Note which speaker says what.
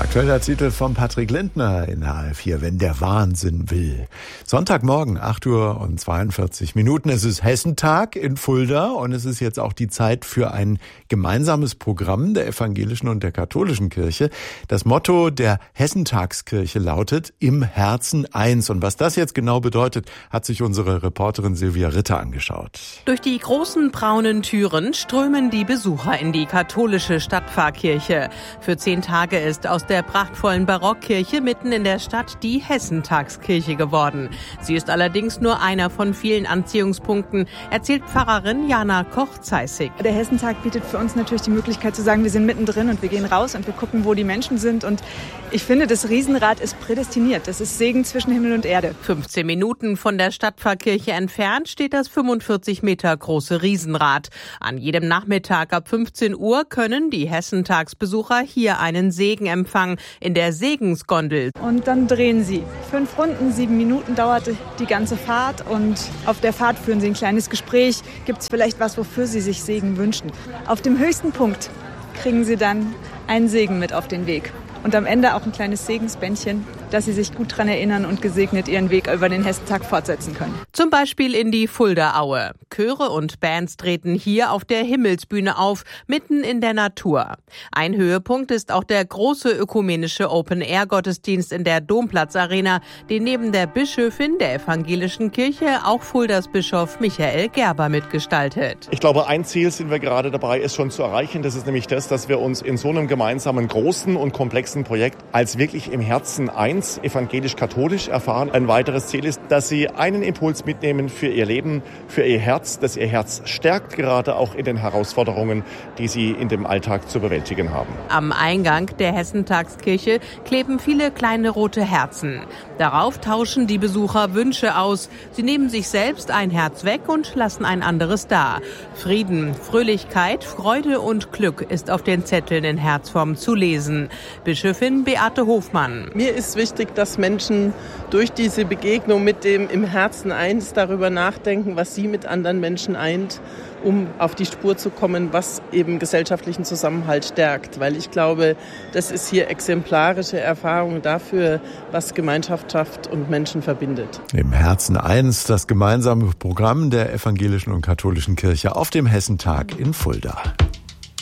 Speaker 1: Aktueller Titel von Patrick Lindner in HR4, wenn der Wahnsinn will. Sonntagmorgen, 8:42 Uhr. Es ist Hessentag in Fulda und es ist jetzt auch die Zeit für ein gemeinsames Programm der evangelischen und der katholischen Kirche. Das Motto der Hessentagskirche lautet: Im Herzen eins. Und was das jetzt genau bedeutet, hat sich unsere Reporterin Silvia Ritter angeschaut.
Speaker 2: Durch die großen braunen Türen strömen die Besucher in die katholische Stadtpfarrkirche. Für 10 Tage ist aus der prachtvollen Barockkirche mitten in der Stadt die Hessentagskirche geworden. Sie ist allerdings nur einer von vielen Anziehungspunkten, erzählt Pfarrerin Jana Koch-Zeissig.
Speaker 3: Der Hessentag bietet für uns natürlich die Möglichkeit zu sagen, wir sind mittendrin und wir gehen raus und wir gucken, wo die Menschen sind. Und ich finde, das Riesenrad ist prädestiniert. Das ist Segen zwischen Himmel und Erde.
Speaker 2: 15 Minuten von der Stadtpfarrkirche entfernt steht das 45 Meter große Riesenrad. An jedem Nachmittag ab 15 Uhr können die Hessentagsbesucher hier einen Segen empfangen in der Segensgondel.
Speaker 3: Und dann drehen sie 5 Runden, 7 Minuten dauert die ganze Fahrt und auf der Fahrt führen sie ein kleines Gespräch. Gibt es vielleicht was, wofür sie sich Segen wünschen? Auf dem höchsten Punkt kriegen sie dann einen Segen mit auf den Weg. Und am Ende auch ein kleines Segensbändchen, dass sie sich gut daran erinnern und gesegnet ihren Weg über den Hessentag fortsetzen können.
Speaker 2: Zum Beispiel in die Fulda-Aue. Chöre und Bands treten hier auf der Himmelsbühne auf, mitten in der Natur. Ein Höhepunkt ist auch der große ökumenische Open-Air-Gottesdienst in der Domplatz-Arena, den neben der Bischöfin der evangelischen Kirche auch Fuldas Bischof Michael Gerber mitgestaltet.
Speaker 4: Ich glaube, ein Ziel sind wir gerade dabei, es schon zu erreichen. Das ist nämlich das, dass wir uns in so einem gemeinsamen, großen und komplexen Projekt als wirklich im Herzen eins, evangelisch-katholisch erfahren. Ein weiteres Ziel ist, dass Sie einen Impuls mitnehmen für Ihr Leben, für Ihr Herz, dass Ihr Herz stärkt, gerade auch in den Herausforderungen, die Sie in dem Alltag zu bewältigen haben.
Speaker 2: Am Eingang der Hessentagskirche kleben viele kleine rote Herzen. Darauf tauschen die Besucher Wünsche aus. Sie nehmen sich selbst ein Herz weg und lassen ein anderes da. Frieden, Fröhlichkeit, Freude und Glück ist auf den Zetteln in Herzform zu lesen. Bischöfin Beate Hofmann.
Speaker 5: Mir ist wichtig, dass Menschen durch diese Begegnung mit dem im Herzen eins darüber nachdenken, was sie mit anderen Menschen eint, um auf die Spur zu kommen, was eben gesellschaftlichen Zusammenhalt stärkt. Weil ich glaube, das ist hier exemplarische Erfahrung dafür, was Gemeinschaft schafft und Menschen verbindet.
Speaker 1: Im Herzen eins, das gemeinsame Programm der evangelischen und katholischen Kirche auf dem Hessentag in Fulda.